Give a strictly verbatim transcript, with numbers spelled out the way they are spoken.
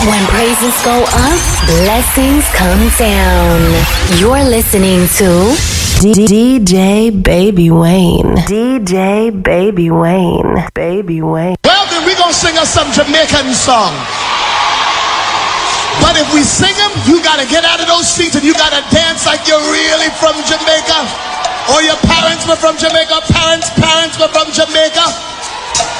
When praises go up, blessings come down. You're listening to D J Baby Wayne. D J Baby Wayne. Baby Wayne. Well, then we're going to sing us some Jamaican song. But if we sing them, you got to get out of those seats and you got to dance like you're really from Jamaica. Or your parents were from Jamaica, parents, parents were from Jamaica.